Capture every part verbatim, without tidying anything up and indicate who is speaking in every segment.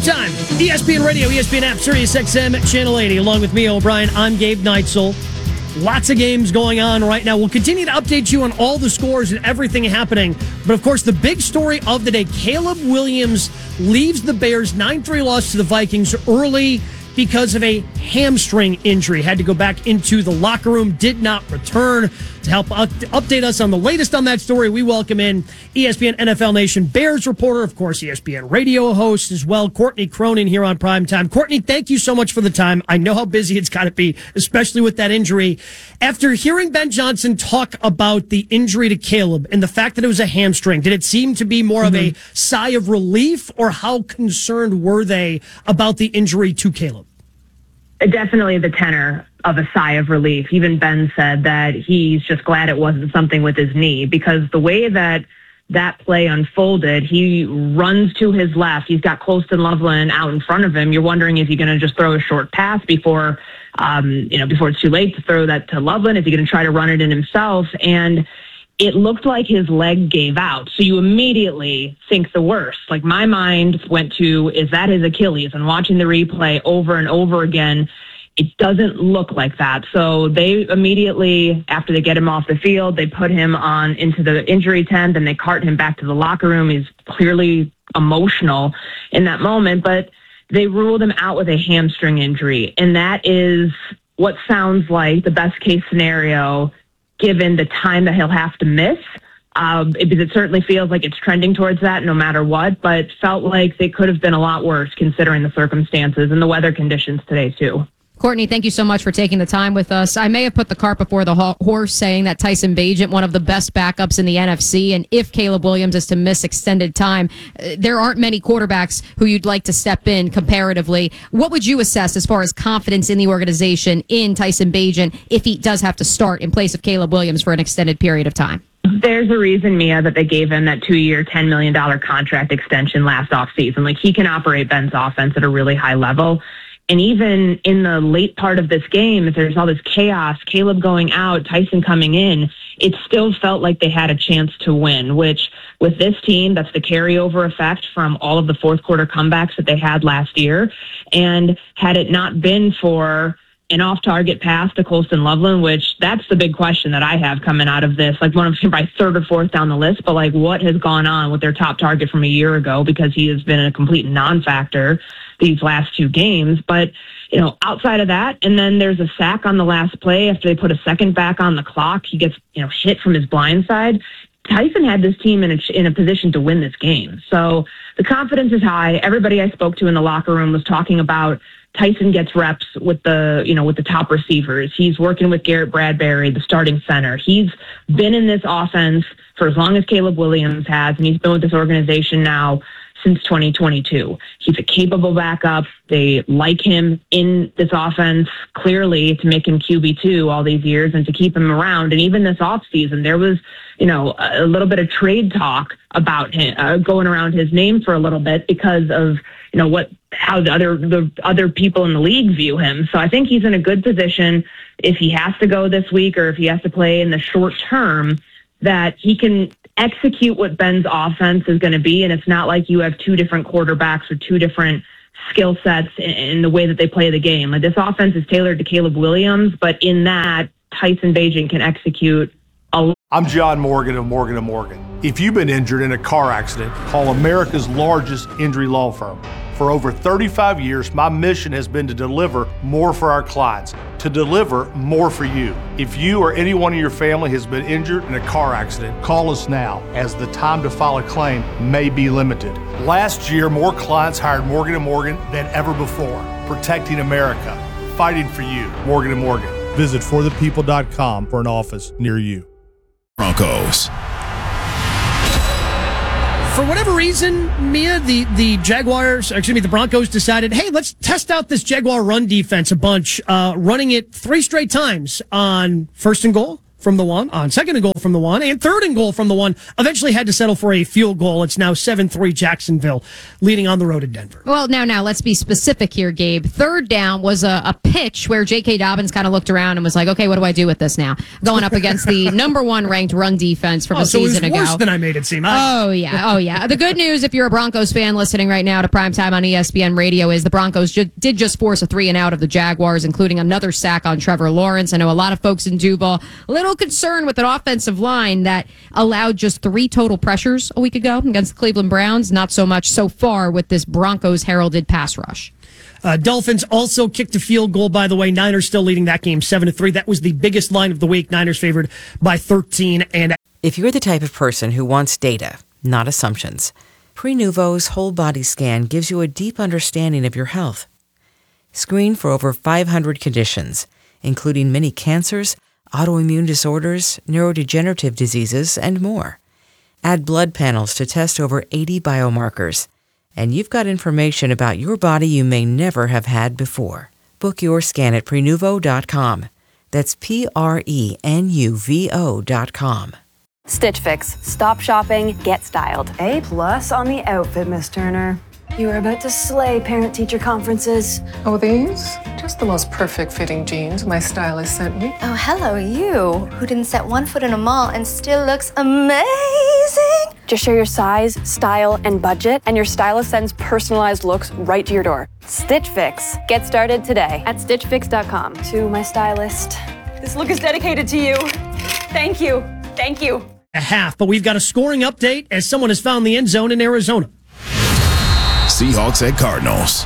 Speaker 1: Time, E S P N Radio, E S P N app, Sirius X M, Channel eighty. Along with me, O'Brien, I'm Gabe Neitzel. Lots of games going on right now. We'll continue to update you on all the scores and everything happening. But, of course, the big story of the day, Caleb Williams leaves the Bears, nine three loss to the Vikings early because of a hamstring injury. Had to go back into the locker room, did not return. To help up- update us on the latest on that story, we welcome in E S P N N F L Nation Bears reporter, of course, E S P N radio host as well, Courtney Cronin here on Primetime. Courtney, thank you so much for the time. I know how busy it's got to be, especially with that injury. After hearing Ben Johnson talk about the injury to Caleb and the fact that it was a hamstring, did it seem to be more mm-hmm. of a sigh of relief, or how concerned were they about the injury to Caleb?
Speaker 2: Definitely the tenor of a sigh of relief. Even Ben said that he's just glad it wasn't something with his knee, because the way that that play unfolded, he runs to his left. He's got Colston Loveland out in front of him. You're wondering, is he going to just throw a short pass before, um, you know, before it's too late to throw that to Loveland? Is he going to try to run it in himself? And it looked like his leg gave out. So you immediately think the worst. Like, my mind went to, is that his Achilles? And watching the replay over and over again, it doesn't look like that. So they immediately, after they get him off the field, they put him on into the injury tent and they cart him back to the locker room. He's clearly emotional in that moment, but they ruled him out with a hamstring injury. And that is what sounds like the best case scenario, given the time that he'll have to miss. Um, it, it certainly feels like it's trending towards that no matter what, but felt like they could have been a lot worse considering the circumstances and the weather conditions today too.
Speaker 3: Courtney, thank you so much for taking the time with us. I may have put the cart before the ho- horse saying that Tyson Bagent, one of the best backups in the N F C, and if Caleb Williams is to miss extended time, uh, there aren't many quarterbacks who you'd like to step in comparatively. What would you assess as far as confidence in the organization in Tyson Bagent if he does have to start in place of Caleb Williams for an extended period of time?
Speaker 2: There's a reason, Mia, that they gave him that two-year, ten million dollars contract extension last offseason. Like, he can operate Ben's offense at a really high level. And even in the late part of this game, if there's all this chaos, Caleb going out, Tyson coming in, it still felt like they had a chance to win, which with this team, that's the carryover effect from all of the fourth quarter comebacks that they had last year. And had it not been for an off-target pass to Colston Loveland, which that's the big question that I have coming out of this, like one of them by third or fourth down the list, but like what has gone on with their top target from a year ago, because he has been a complete non-factor these last two games. But, you know, outside of that, and then there's a sack on the last play after they put a second back on the clock. He gets, you know, hit from his blind side. Tyson had this team in a, in a position to win this game. So the confidence is high. Everybody I spoke to in the locker room was talking about Tyson gets reps with the, you know, with the top receivers. He's working with Garrett Bradbury, the starting center. He's been in this offense for as long as Caleb Williams has, and he's been with this organization now since twenty twenty-two. He's a capable backup. They like him in this offense, clearly, to make him Q B two all these years and to keep him around. And even this offseason, there was, you know, a little bit of trade talk about him, uh, going around his name for a little bit because of, you know, what, how the other, the other people in the league view him. So I think he's in a good position if he has to go this week or if he has to play in the short term, that he can execute what Ben's offense is going to be. And it's not like you have two different quarterbacks or two different skill sets in, in the way that they play the game. Like, this offense is tailored to Caleb Williams, but in that, Tyson Bagent can execute a.
Speaker 4: I'm John Morgan of Morgan and Morgan. If you've been injured in a car accident, call America's largest injury law firm. For over thirty-five years, my mission has been to deliver more for our clients, to deliver more for you. If you or anyone in your family has been injured in a car accident, call us now, as the time to file a claim may be limited. Last year, more clients hired Morgan and Morgan than ever before, protecting America, fighting for you. Morgan and Morgan. Visit for the people dot com for an office near you.
Speaker 5: Broncos.
Speaker 1: For whatever reason, Mia, the, the Jaguars, excuse me, the Broncos decided, hey, let's test out this Jaguar run defense a bunch, uh, running it three straight times on first and goal, from the one, on second and goal from the one, and third and goal from the one. Eventually had to settle for a field goal. It's now seven three Jacksonville, leading on the road at Denver.
Speaker 3: Well, now, now, let's be specific here, Gabe. Third down was a, a pitch where J K. Dobbins kind of looked around and was like, okay, what do I do with this now? Going up against the number one ranked run defense from
Speaker 1: oh,
Speaker 3: a
Speaker 1: so
Speaker 3: season
Speaker 1: it was
Speaker 3: ago.
Speaker 1: worse than I made it seem. I-
Speaker 3: Oh, yeah. Oh, yeah. The good news, if you're a Broncos fan listening right now to Primetime on E S P N Radio, is the Broncos ju- did just force a three and out of the Jaguars, including another sack on Trevor Lawrence. I know a lot of folks in Duval a little concerned with an offensive line that allowed just three total pressures a week ago against the Cleveland Browns. Not so much so far with this Broncos heralded pass rush.
Speaker 1: Uh, Dolphins also kicked a field goal, by the way. Niners still leading that game seven to three. That was the biggest line of the week. Niners favored by thirteen. And
Speaker 6: if you're the type of person who wants data, not assumptions, Prenuvo's whole body scan gives you a deep understanding of your health. Screen for over five hundred conditions, including many cancers, autoimmune disorders, neurodegenerative diseases, and more. Add blood panels to test over eighty biomarkers, and you've got information about your body you may never have had before. Book your scan at Prenuvo dot com. That's P R E N U V O dot com.
Speaker 7: Stitch Fix. Stop shopping, get styled.
Speaker 8: A plus on the outfit, Miss Turner. You are about to slay parent-teacher conferences.
Speaker 9: Oh, these? Just the most perfect fitting jeans my stylist sent me.
Speaker 10: Oh, hello, you, who didn't set one foot in a mall and still looks amazing.
Speaker 7: Just share your size, style, and budget, and your stylist sends personalized looks right to your door. Stitch Fix. Get started today at stitch fix dot com.
Speaker 8: To my stylist, this look is dedicated to you. Thank you. Thank you.
Speaker 1: a half, but we've got a scoring update as someone has found the end zone in Arizona.
Speaker 5: Seahawks at Cardinals.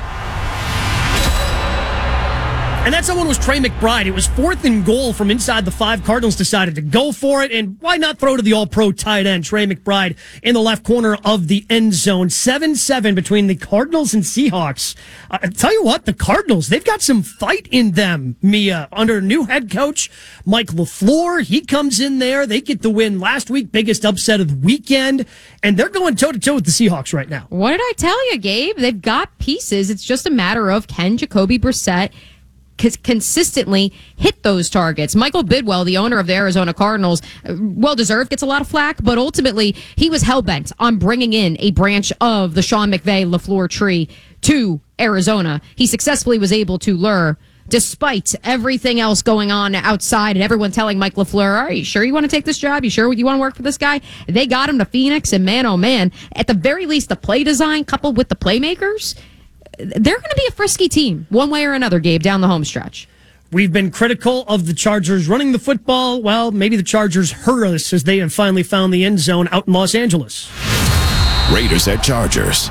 Speaker 1: And that someone was Trey McBride. It was fourth and goal from inside the five. Cardinals decided to go for it, and why not throw to the all-pro tight end, Trey McBride, in the left corner of the end zone. seven seven between the Cardinals and Seahawks. Uh, I tell you what, the Cardinals, they've got some fight in them, Mia. Under new head coach Mike LaFleur, he comes in there. They get the win last week, biggest upset of the weekend, and they're going toe-to-toe with the Seahawks right now.
Speaker 3: What did I tell you, Gabe? They've got pieces. It's just a matter of can Jacoby Brissett consistently hit those targets. Michael Bidwell, the owner of the Arizona Cardinals, well-deserved, gets a lot of flack, but ultimately he was hell-bent on bringing in a branch of the Sean McVay LaFleur tree to Arizona. He successfully was able to lure, despite everything else going on outside and everyone telling Mike LaFleur, are you sure you want to take this job? You sure you want to work for this guy? They got him to Phoenix, and man, oh man, at the very least, the play design coupled with the playmakers, they're going to be a frisky team, one way or another, Gabe, down the home stretch.
Speaker 1: We've been critical of the Chargers running the football. Well, maybe the Chargers hurt us as they have finally found the end zone out in Los Angeles.
Speaker 5: Raiders at Chargers.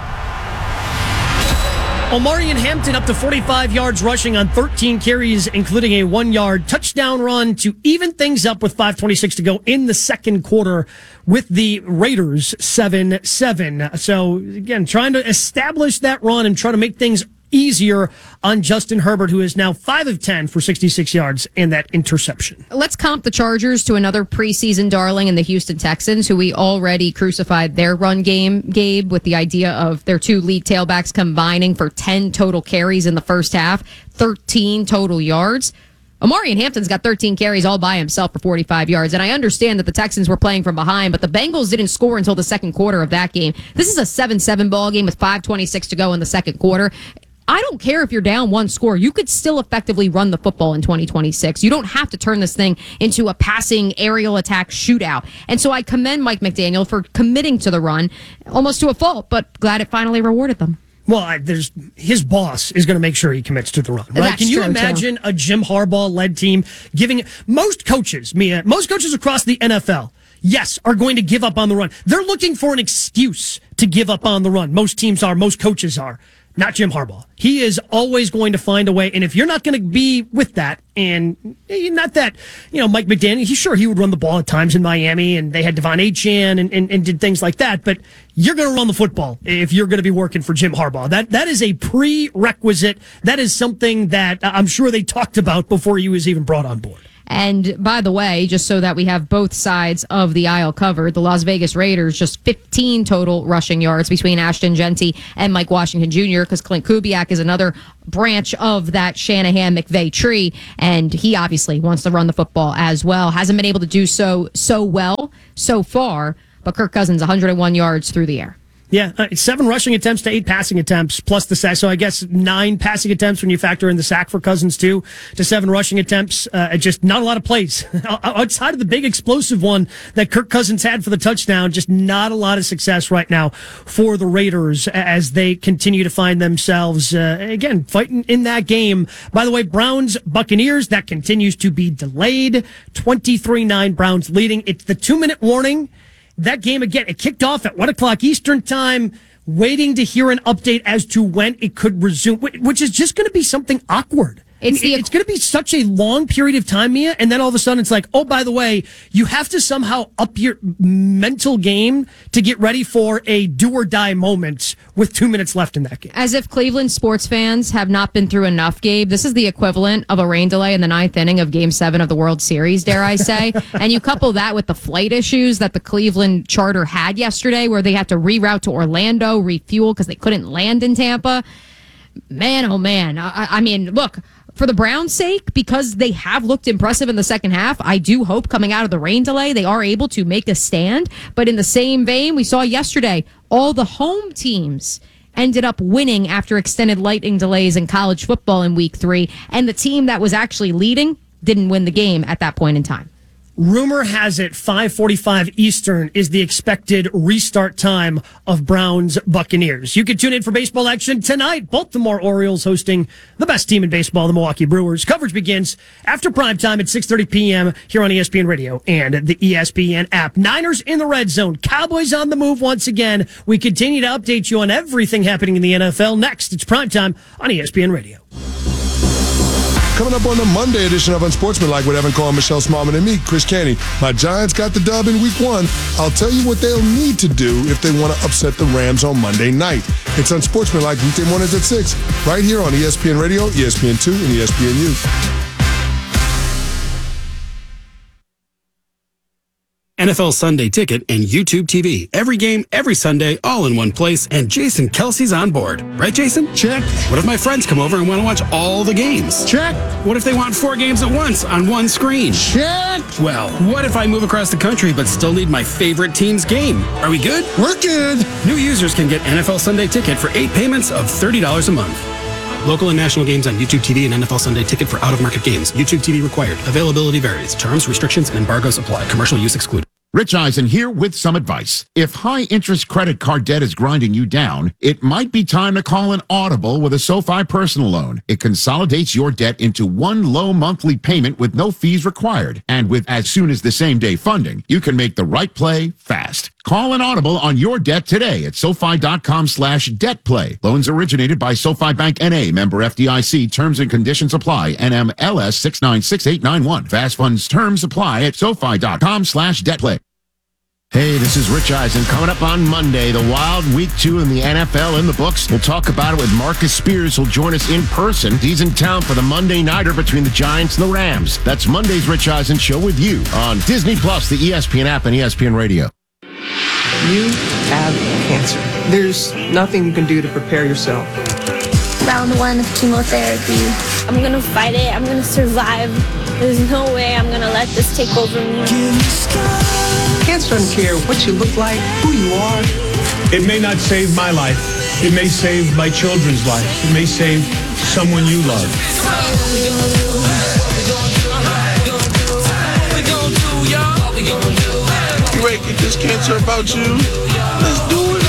Speaker 1: Omarion Hampton up to forty-five yards rushing on thirteen carries, including a one-yard touchdown run to even things up with five twenty-six to go in the second quarter with the Raiders seven seven. So, again, trying to establish that run and try to make things easier on Justin Herbert, who is now five of ten for sixty-six yards and that interception.
Speaker 3: Let's comp the Chargers to another preseason darling in the Houston Texans, who we already crucified their run game, Gabe, with the idea of their two lead tailbacks combining for ten total carries in the first half, thirteen total yards. Omarion Hampton's got thirteen carries all by himself for forty-five yards, and I understand that the Texans were playing from behind, but the Bengals didn't score until the second quarter of that game. This is a seven seven ball game with five twenty-six to go in the second quarter. I don't care if you're down one score. You could still effectively run the football in twenty twenty-six. You don't have to turn this thing into a passing aerial attack shootout. And so I commend Mike McDaniel for committing to the run, almost to a fault, but glad it finally rewarded them.
Speaker 1: Well, I, there's his boss is going to make sure he commits to the run, right?
Speaker 3: That's
Speaker 1: Can you
Speaker 3: true,
Speaker 1: imagine
Speaker 3: too.
Speaker 1: a Jim Harbaugh-led team giving most coaches, Mia, most coaches across the N F L, yes, are going to give up on the run. They're looking for an excuse to give up on the run. Most teams are, most coaches are. Not Jim Harbaugh. He is always going to find a way. And if you're not going to be with that, and not that, you know, Mike McDaniel, he sure he would run the ball at times in Miami, and they had Devon Achane and, and, and did things like that. But you're going to run the football if you're going to be working for Jim Harbaugh. That that is a prerequisite. That is something that I'm sure they talked about before he was even brought on board.
Speaker 3: And by the way, just so that we have both sides of the aisle covered, the Las Vegas Raiders just fifteen total rushing yards between Ashton Genty and Mike Washington Junior because Clint Kubiak is another branch of that Shanahan-McVay tree, and he obviously wants to run the football as well. Hasn't been able to do so so well so far, but Kirk Cousins, one hundred one yards through the air.
Speaker 1: Yeah, uh, seven rushing attempts to eight passing attempts, plus the sack. So I guess nine passing attempts when you factor in the sack for Cousins, too, to seven rushing attempts. Uh, just not a lot of plays. Outside of the big explosive one that Kirk Cousins had for the touchdown, just not a lot of success right now for the Raiders as they continue to find themselves, uh, again, fighting in that game. By the way, Browns, Buccaneers, that continues to be delayed. twenty-three nine Browns leading. It's the two-minute warning. That game, again, it kicked off at one o'clock Eastern time, waiting to hear an update as to when it could resume, which is just going to be something awkward. It's, the, it's going to be such a long period of time, Mia, and then all of a sudden it's like, oh, by the way, you have to somehow up your mental game to get ready for a do-or-die moment with two minutes left in that game.
Speaker 3: As if Cleveland sports fans have not been through enough, Gabe. This is the equivalent of a rain delay in the ninth inning of Game seven of the World Series, dare I say. And you couple that with the flight issues that the Cleveland charter had yesterday, where they had to reroute to Orlando, refuel because they couldn't land in Tampa. Man, oh man. I, I mean, look, for the Browns' sake, because they have looked impressive in the second half, I do hope coming out of the rain delay, they are able to make a stand. But in the same vein, we saw yesterday, all the home teams ended up winning after extended lightning delays in college football in week three. And the team that was actually leading didn't win the game at that point in time.
Speaker 1: Rumor has it five forty-five Eastern is the expected restart time of Browns Buccaneers. You can tune in for baseball action tonight. Baltimore Orioles hosting the best team in baseball, the Milwaukee Brewers. Coverage begins after prime time at six thirty p.m. here on E S P N Radio and the E S P N app. Niners in the red zone. Cowboys on the move once again. We continue to update you on everything happening in the N F L. Next, it's prime time on E S P N Radio.
Speaker 11: Coming up on the Monday edition of Unsportsmanlike with Evan Cole, Michelle Smallman, and me, Chris Caney. My Giants got the dub in week one. I'll tell you what they'll need to do if they want to upset the Rams on Monday night. It's Unsportsmanlike weekday mornings at six, right here on E S P N Radio, E S P N two, and E S P N U.
Speaker 12: N F L Sunday Ticket and YouTube T V. Every game, every Sunday, all in one place, and Jason Kelsey's on board. Right, Jason?
Speaker 11: Check.
Speaker 12: What if my friends come over and want to watch all the games?
Speaker 11: Check.
Speaker 12: What if they want four games at once on one screen?
Speaker 11: Check.
Speaker 12: Well, what if I move across the country but still need my favorite team's game? Are we good?
Speaker 11: We're good.
Speaker 12: New users can get N F L Sunday Ticket for eight payments of thirty dollars a month. Local and national games on YouTube T V and N F L Sunday Ticket for out-of-market games. YouTube T V required. Availability varies. Terms, restrictions, and embargoes apply. Commercial use excluded.
Speaker 13: Rich Eisen here with some advice. If high-interest credit card debt is grinding you down, it might be time to call an Audible with a SoFi personal loan. It consolidates your debt into one low monthly payment with no fees required. And with as soon as the same-day funding, you can make the right play fast. Call an Audible on your debt today at SoFi.com slash debt play. Loans originated by SoFi Bank N A, member F D I C. Terms and conditions apply. N M L S six nine six eight nine one. Fast funds terms apply at SoFi.com slash debt play.
Speaker 14: Hey, this is Rich Eisen. Coming up on Monday, the wild week two in the N F L in the books. We'll talk about it with Marcus Spears, who'll join us in person. He's in town for the Monday Nighter between the Giants and the Rams. That's Monday's Rich Eisen Show with you on Disney Plus, the E S P N app, and E S P N Radio.
Speaker 15: You have cancer. There's nothing you can do to prepare yourself.
Speaker 16: Round one of chemotherapy. I'm gonna fight it. I'm gonna survive. There's no way I'm gonna let this take over me.
Speaker 15: Cancer doesn't care what you look like, who you are.
Speaker 17: It may not save my life. It may save my children's life. It may save someone you love.
Speaker 18: You ready to get this cancer about you? Let's do it.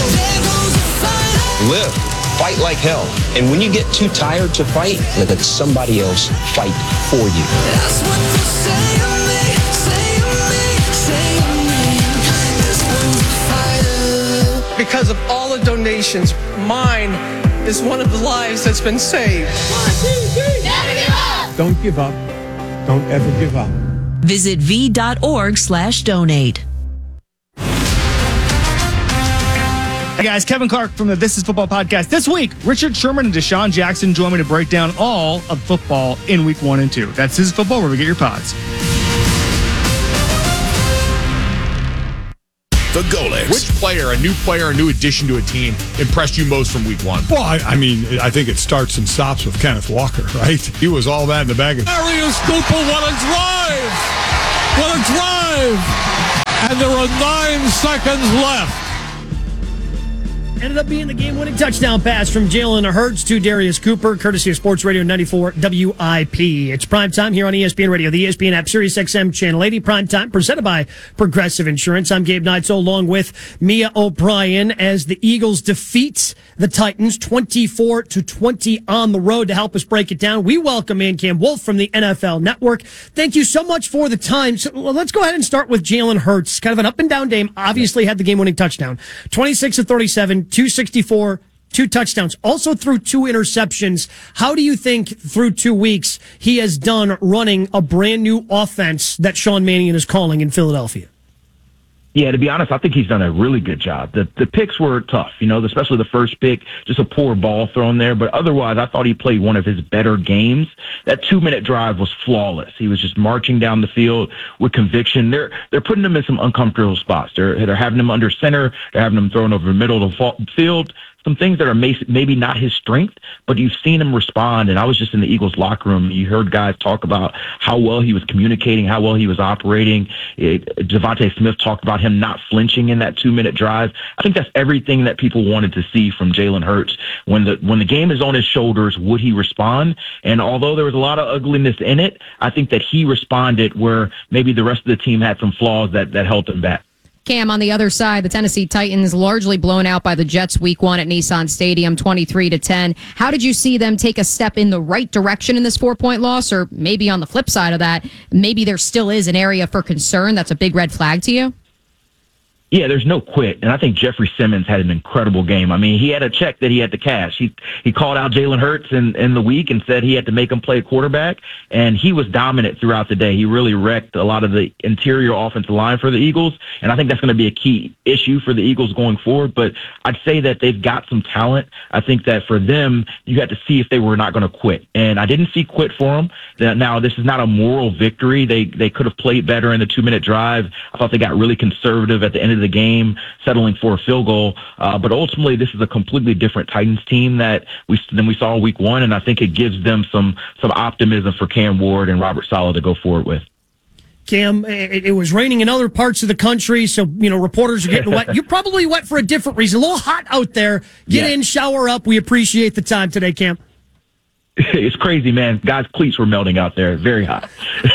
Speaker 19: Live. Fight like hell. And when you get too tired to fight, let somebody else fight for you. That's what you say to me, say to me, say to me.
Speaker 15: This one's a fighter. Because of all the donations, mine is one of the lives that's been saved.
Speaker 18: One, two, three. Never give up.
Speaker 17: Don't give up. Don't ever give up.
Speaker 20: Visit v.org slash donate. Hey guys, Kevin Clark from the This Is Football podcast. This week, Richard Sherman and Deshaun Jackson join me to break down all of football in week one and two. That's This Is Football, where we get your pods.
Speaker 5: The Golics.
Speaker 21: Which player, a new player, a new addition to a team, impressed you most from week one?
Speaker 22: Well, I, I mean, I think it starts and stops with Kenneth Walker, right? He was all that in the bag. Of-
Speaker 23: Arius Cooper, what a drive! What a drive! And there are nine seconds left.
Speaker 1: Ended up being the game-winning touchdown pass from Jalen Hurts to Darius Cooper, courtesy of Sports Radio ninety-four W I P. It's prime time here on E S P N Radio, the E S P N app, Sirius X M Channel eighty, prime time, presented by Progressive Insurance. I'm Gabe Neitzel, along with Mia O'Brien, as the Eagles defeat the Titans twenty-four to twenty on the road. To help us break it down, we welcome in Cam Wolfe from the N F L Network. Thank you so much for the time. So let's go ahead and start with Jalen Hurts. Kind of an up-and-down game. Obviously had the game-winning touchdown. twenty-six of thirty-seven, two sixty-four, two touchdowns, also threw two interceptions. How do you think through two weeks he has done running a brand new offense that Sean Mannion is calling in Philadelphia?
Speaker 24: Yeah, to be honest, I think he's done a really good job. The the picks were tough, you know, especially the first pick, just a poor ball thrown there. But otherwise, I thought he played one of his better games. That two-minute drive was flawless. He was just marching down the field with conviction. They're they're putting him in some uncomfortable spots. They're they're having him under center. They're having him thrown over the middle of the field. Some things that are maybe not his strength, but you've seen him respond. And I was just in the Eagles locker room. You heard guys talk about how well he was communicating, how well he was operating. It, Devontae Smith talked about him not flinching in that two-minute drive. I think that's everything that people wanted to see from Jalen Hurts. When the when the game is on his shoulders, would he respond? And although there was a lot of ugliness in it, I think that he responded where maybe the rest of the team had some flaws that, that held him back.
Speaker 3: Cam, on the other side, the Tennessee Titans largely blown out by the Jets week one at Nissan Stadium, twenty-three to ten. How did you see them take a step in the right direction in this four-point loss? Or maybe on the flip side of that, maybe there still is an area for concern that's a big red flag to you?
Speaker 24: Yeah, there's no quit. And I think Jeffrey Simmons had an incredible game. I mean, he had a check that he had to cash. He he called out Jalen Hurts in, in the week and said he had to make him play quarterback. And he was dominant throughout the day. He really wrecked a lot of the interior offensive line for the Eagles. And I think that's going to be a key issue for the Eagles going forward. But I'd say that they've got some talent. I think that for them, you had to see if they were not going to quit. And I didn't see quit for them. Now, this is not a moral victory. They, they could have played better in the two-minute drive. I thought they got really conservative at the end of the game, settling for a field goal. Uh, but ultimately, this is a completely different Titans team that we than we saw week one, and I think it gives them some some optimism for Cam Ward and Robert Saleh to go forward with.
Speaker 1: Cam, it, it was raining in other parts of the country, so, you know, reporters are getting wet. You're probably wet for a different reason. A little hot out there. Get
Speaker 24: yeah. in,
Speaker 1: shower up. We appreciate the time today, Cam.
Speaker 24: It's crazy, man. Guys' cleats were melting out there. Very hot.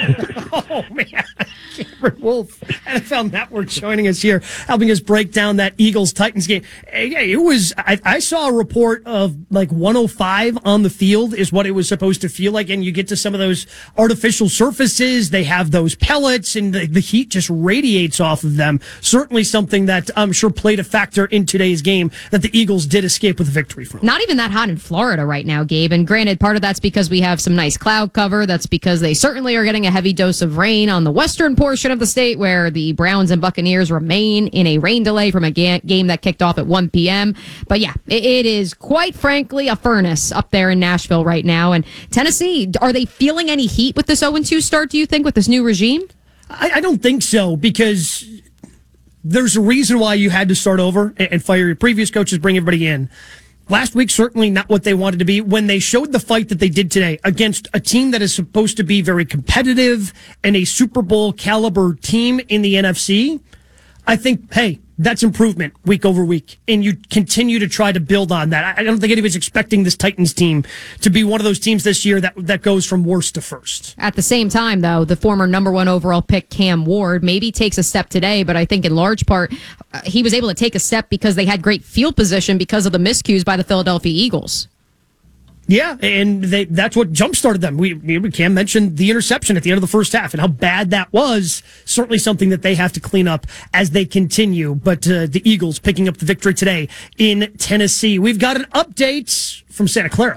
Speaker 1: Oh, man. Cameron Wolfe, N F L Network, joining us here, helping us break down that Eagles-Titans game. Hey, it was, I, I saw a report of like one oh five on the field is what it was supposed to feel like, and you get to some of those artificial surfaces, they have those pellets, and the, the heat just radiates off of them. Certainly something that I'm sure played a factor in today's game that the Eagles did escape with a victory from.
Speaker 3: Not even that hot in Florida right now, Gabe, and granted, part of that's because we have some nice cloud cover. That's because they certainly are getting a heavy dose of rain on the western portion of the state, where the Browns and Buccaneers remain in a rain delay from a ga- game that kicked off at one p.m. But yeah, it, it is quite frankly a furnace up there in Nashville right now. And Tennessee, are they feeling any heat with this oh and two start, do you think, with this new regime?
Speaker 1: I, I don't think so, because there's a reason why you had to start over and, and fire your previous coaches, bring everybody in. Last week, certainly not what they wanted to be. When they showed the fight that they did today against a team that is supposed to be very competitive and a Super Bowl caliber team in the N F C, I think, hey, that's improvement week over week. And you continue to try to build on that. I don't think anybody's expecting this Titans team to be one of those teams this year that, that goes from worst to first.
Speaker 3: At the same time, though, the former number one overall pick, Cam Ward, maybe takes a step today, but I think in large part, uh, he was able to take a step because they had great field position because of the miscues by the Philadelphia Eagles.
Speaker 1: Yeah, and they, that's what jump-started them. We, we Cam mentioned the interception at the end of the first half and how bad that was. Certainly something that they have to clean up as they continue. But uh, the Eagles picking up the victory today in Tennessee. We've got an update from Santa Clara.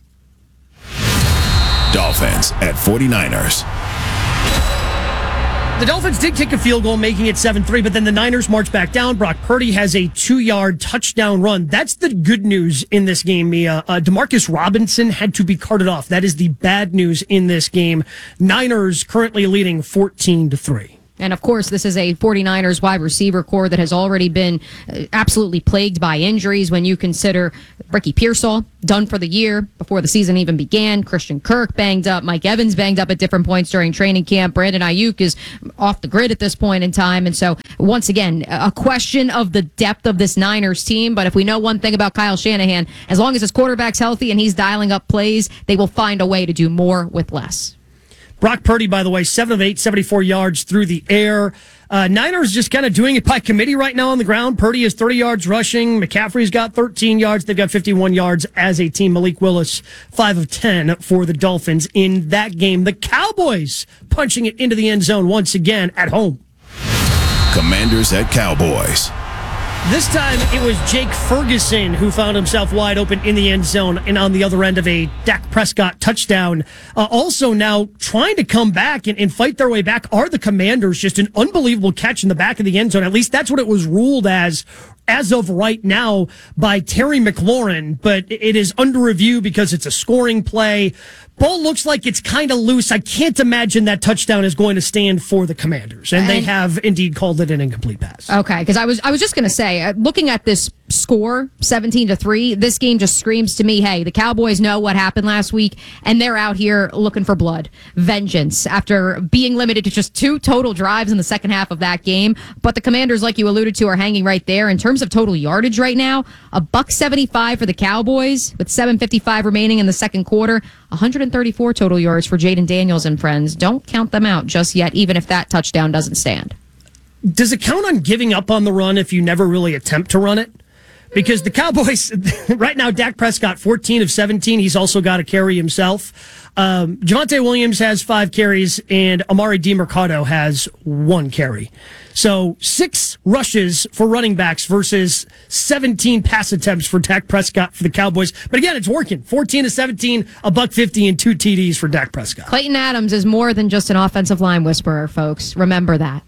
Speaker 5: Dolphins at forty-niners.
Speaker 1: The Dolphins did kick a field goal, making it seven three, but then the Niners marched back down. Brock Purdy has a two-yard touchdown run. That's the good news in this game, Mia. Uh, Demarcus Robinson had to be carted off. That is the bad news in this game. Niners currently leading fourteen to three.
Speaker 3: And, of course, this is a 49ers wide receiver core that has already been absolutely plagued by injuries when you consider Ricky Pearsall, done for the year before the season even began, Christian Kirk banged up, Mike Evans banged up at different points during training camp, Brandon Ayuk is off the grid at this point in time. And so, once again, a question of the depth of this Niners team. But if we know one thing about Kyle Shanahan, as long as his quarterback's healthy and he's dialing up plays, they will find a way to do more with less.
Speaker 1: Brock Purdy, by the way, seven of eight, seventy-four yards through the air. Uh, Niners just kind of doing it by committee right now on the ground. Purdy is thirty yards rushing. McCaffrey's got thirteen yards. They've got fifty-one yards as a team. Malik Willis, five of ten for the Dolphins in that game. The Cowboys punching it into the end zone once again at home.
Speaker 5: Commanders at Cowboys.
Speaker 1: This time it was Jake Ferguson who found himself wide open in the end zone and on the other end of a Dak Prescott touchdown. Uh, also now trying to come back and, and fight their way back are the Commanders. Just an unbelievable catch in the back of the end zone. At least that's what it was ruled as as of right now by Terry McLaurin, but it is under review because it's a scoring play. Ball looks like it's kind of loose. I can't imagine that touchdown is going to stand for the Commanders, and, and they have indeed called it an incomplete pass.
Speaker 3: Okay, because I was I was just going to say, uh, looking at this score, seventeen to three, this game just screams to me, hey, the Cowboys know what happened last week, and they're out here looking for blood, vengeance, after being limited to just two total drives in the second half of that game. But the Commanders, like you alluded to, are hanging right there. In terms of total yardage right now, a buck seventy-five for the Cowboys with seven fifty-five remaining in the second quarter, one hundred thirty-four total yards for Jaden Daniels and friends. Don't count them out just yet, even if that touchdown doesn't stand.
Speaker 1: Does it count on giving up on the run if you never really attempt to run it? Because the Cowboys, right now, Dak Prescott, fourteen of seventeen. He's also got a carry himself. Um, Javonte Williams has five carries, and Amari DiMercado has one carry. So six rushes for running backs versus seventeen pass attempts for Dak Prescott for the Cowboys. But again, it's working. fourteen to seventeen, a buck fifty, and two T Ds for Dak Prescott.
Speaker 3: Clayton Adams is more than just an offensive line whisperer, folks. Remember that.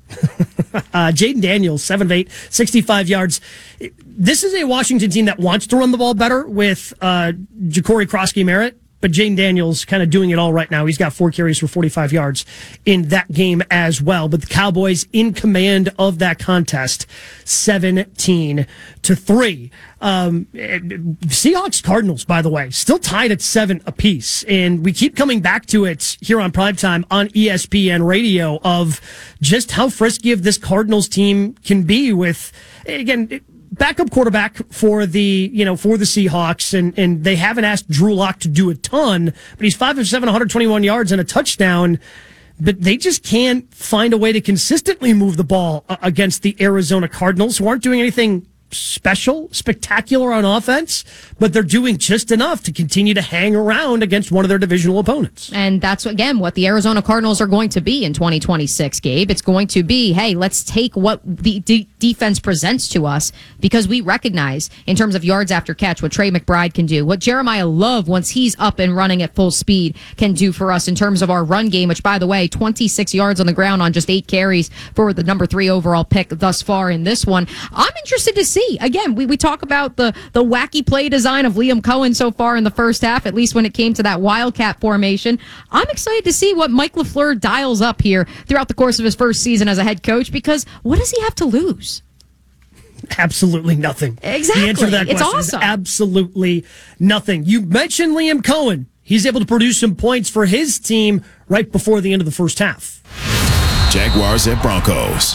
Speaker 1: uh, Jaden Daniels, seven of eight, sixty-five yards. This is a Washington team that wants to run the ball better with uh, Ja'Cory Krosky-Merritt, but Jaden Daniels kind of doing it all right now. He's got four carries for forty-five yards in that game as well. But the Cowboys in command of that contest, seventeen to three. Um, Seahawks Cardinals, by the way, still tied at seven apiece. And we keep coming back to it here on Primetime on E S P N Radio of just how frisky of this Cardinals team can be with, again, backup quarterback for the, you know, for the Seahawks, and, and they haven't asked Drew Lock to do a ton, but he's five of seven, one hundred twenty-one yards and a touchdown. But they just can't find a way to consistently move the ball against the Arizona Cardinals, who aren't doing anything special, spectacular on offense, but they're doing just enough to continue to hang around against one of their divisional opponents.
Speaker 3: And that's, again, what the Arizona Cardinals are going to be in twenty twenty-six, Gabe. It's going to be, hey, let's take what the de- defense presents to us, because we recognize, in terms of yards after catch, what Trey McBride can do, what Jeremiah Love, once he's up and running at full speed, can do for us in terms of our run game, which, by the way, twenty-six yards on the ground on just eight carries for the number three overall pick thus far in this one. I'm interested to see. Again, we, we talk about the, the wacky play design of Liam Cohen so far in the first half, at least when it came to that Wildcat formation. I'm excited to see what Mike LaFleur dials up here throughout the course of his first season as a head coach, because what does he have to lose?
Speaker 1: Absolutely nothing.
Speaker 3: Exactly.
Speaker 1: The answer to that
Speaker 3: It's
Speaker 1: question
Speaker 3: awesome.
Speaker 1: is absolutely nothing. You mentioned Liam Cohen. He's able to produce some points for his team right before the end of the first half.
Speaker 5: Jaguars at Broncos.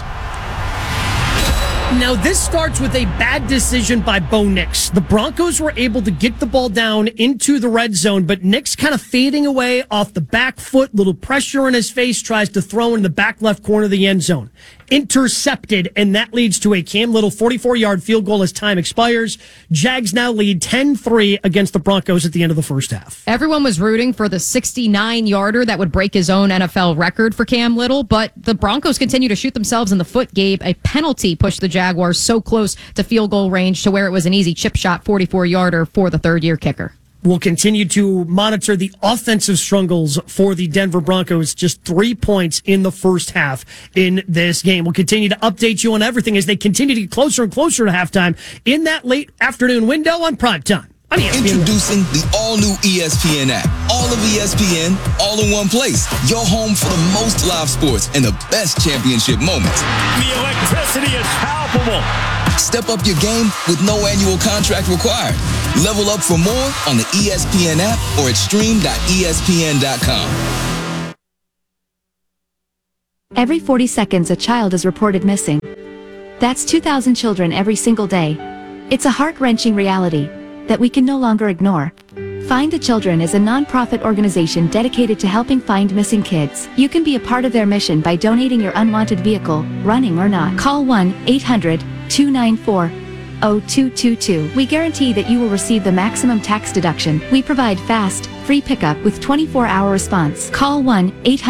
Speaker 1: Now, this starts with a bad decision by Bo Nix. The Broncos were able to get the ball down into the red zone, but Nix kind of fading away off the back foot, little pressure in his face, tries to throw in the back left corner of the end zone. Intercepted, and that leads to a Cam Little forty-four-yard field goal as time expires. Jags now lead ten three against the Broncos at the end of the first half.
Speaker 3: Everyone was rooting for the sixty-nine-yarder that would break his own N F L record for Cam Little, but the Broncos continue to shoot themselves in the foot, Gabe. A penalty pushed the Jaguars so close to field goal range to where it was an easy chip shot forty-four-yarder for the third-year kicker.
Speaker 1: We'll continue to monitor the offensive struggles for the Denver Broncos. Just three points in the first half in this game. We'll continue to update you on everything as they continue to get closer and closer to halftime in that late afternoon window on primetime.
Speaker 2: Introducing the all-new E S P N app. All of E S P N, all in one place. Your home for the most live sports and the best championship moments.
Speaker 4: The electricity is palpable.
Speaker 2: Step up your game with no annual contract required. Level up for more on the E S P N app or at stream dot E S P N dot com.
Speaker 6: Every forty seconds, a child is reported missing. That's two thousand children every single day. It's a heart-wrenching reality that we can no longer ignore. Find the Children is a non-profit organization dedicated to helping find missing kids. You can be a part of their mission by donating your unwanted vehicle, running or not. Call one eight hundred two nine four zero two two two. We guarantee that you will receive the maximum tax deduction. We provide fast, free pickup with twenty-four hour response. Call one eight hundred